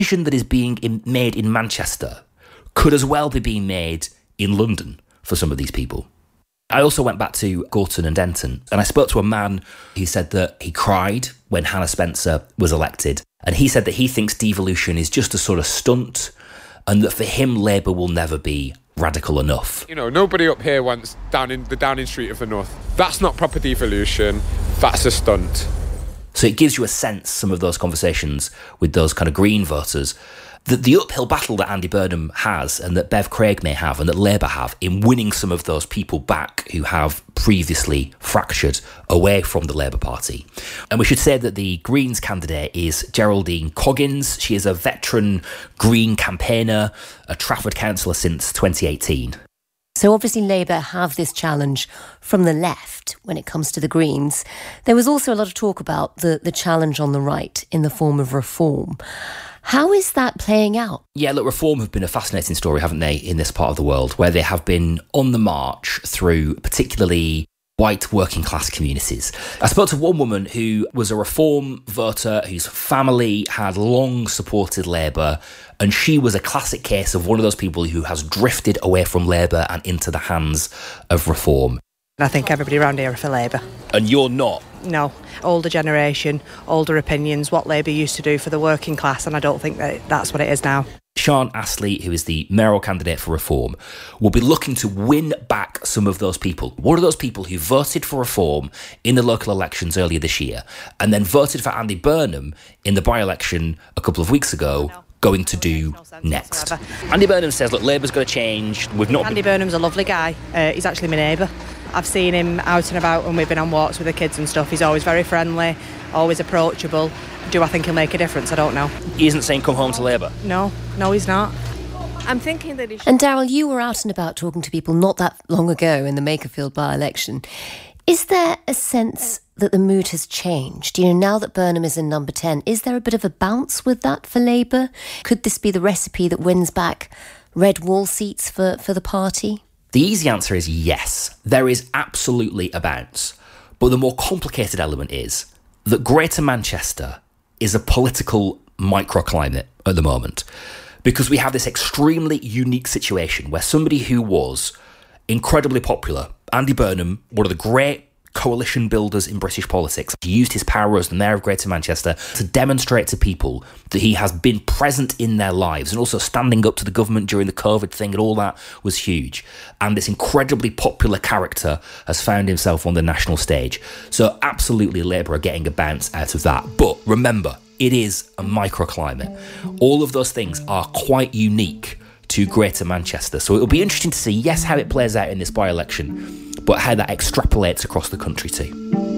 decision that is being made in Manchester could as well be being made in London for some of these people. I also went back to Gorton and Denton, and I spoke to a man who said that he cried when Hannah Spencer was elected. And he said that he thinks devolution is just a sort of stunt, and that for him, Labour will never be radical enough. You know, nobody up here wants Downing Street of the North. That's not proper devolution, that's a stunt. So it gives you a sense, some of those conversations with those kind of Green voters, that the uphill battle that Andy Burnham has and that Bev Craig may have and that Labour have in winning some of those people back who have previously fractured away from the Labour Party. And we should say that the Greens candidate is Geraldine Coggins. She is a veteran Green campaigner, a Trafford councillor since 2018. So obviously Labour have this challenge from the left when it comes to the Greens. There was also a lot of talk about the challenge on the right in the form of Reform. How is that playing out? Yeah, look, Reform have been a fascinating story, haven't they, in this part of the world, where they have been on the march through particularly white working class communities. I spoke to one woman who was a Reform voter whose family had long supported Labour, and she was a classic case of one of those people who has drifted away from Labour and into the hands of Reform. I think everybody around here are for Labour. And you're not? No. Older generation, older opinions, what Labour used to do for the working class, and I don't think that's what it is now. Sean Astley, who is the mayoral candidate for Reform, will be looking to win back some of those people. What are those people who voted for Reform in the local elections earlier this year and then voted for Andy Burnham in the by-election a couple of weeks ago going to do next? Andy Burnham says, look, Labour's going to change. Andy Burnham's a lovely guy. He's actually my neighbour. I've seen him out and about when we've been on walks with the kids and stuff. He's always very friendly, always approachable. Do I think he'll make a difference? I don't know. He isn't saying come home to Labour? No, he's not. I'm thinking that he should... And Daryl, you were out and about talking to people not that long ago in the Makerfield by-election. Is there a sense that the mood has changed? You know, now that Burnham is in number 10, is there a bit of a bounce with that for Labour? Could this be the recipe that wins back red wall seats for the party? The easy answer is yes. There is absolutely a bounce. But the more complicated element is that Greater Manchester is a political microclimate at the moment, because we have this extremely unique situation where somebody who was incredibly popular, Andy Burnham, one of the great coalition builders in British politics, he used his power as the mayor of Greater Manchester to demonstrate to people that he has been present in their lives, and also standing up to the government during the COVID thing, and all that was huge. And this incredibly popular character has found himself on the national stage. So absolutely Labour are getting a bounce out of that. But remember, it is a microclimate. All of those things are quite unique to Greater Manchester. So it'll be interesting to see, yes, how it plays out in this by-election, but how that extrapolates across the country too.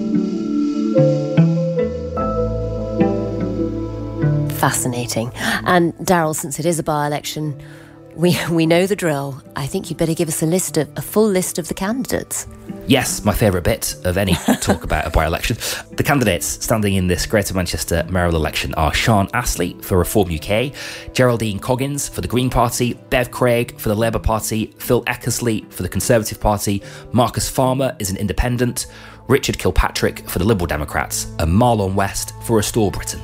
Fascinating. And Daryl, since it is a by-election, we know the drill. I think you'd better give us a full list of the candidates. Yes, my favourite bit of any talk about a by-election. The candidates standing in this Greater Manchester mayoral election are Sean Astley for Reform UK, Geraldine Coggins for the Green Party, Bev Craig for the Labour Party, Phil Eckersley for the Conservative Party, Marcus Farmer is an independent, Richard Kilpatrick for the Liberal Democrats, and Marlon West for Restore Britain.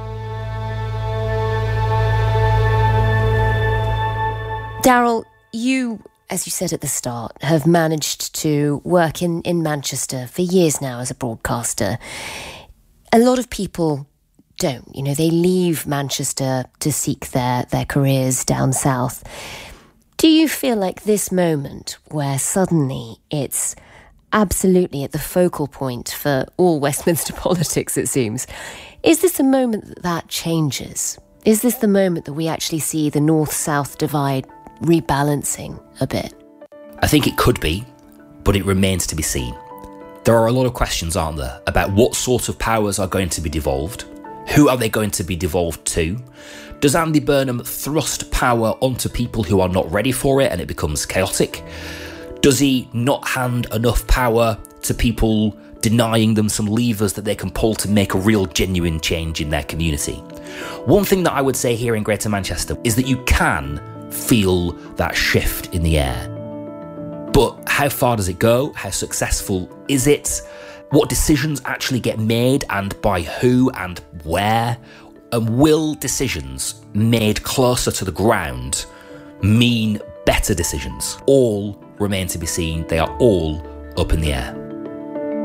Daryl, you, as you said at the start, have managed to work in Manchester for years now as a broadcaster. A lot of people don't. You know, they leave Manchester to seek their careers down south. Do you feel like this moment where suddenly it's absolutely at the focal point for all Westminster politics, it seems, is this a moment that changes? Is this the moment that we actually see the north-south divide rebalancing a bit? I think it could be, but it remains to be seen. There are a lot of questions, aren't there, about what sort of powers are going to be devolved? Who are they going to be devolved to? Does Andy Burnham thrust power onto people who are not ready for it and it becomes chaotic? Does he not hand enough power to people, denying them some levers that they can pull to make a real genuine change in their community? One thing that I would say here in Greater Manchester is that you can feel that shift in the air. But how far does it go? How successful is it? What decisions actually get made and by who and where? And will decisions made closer to the ground mean better decisions? All remain to be seen. They are all up in the air.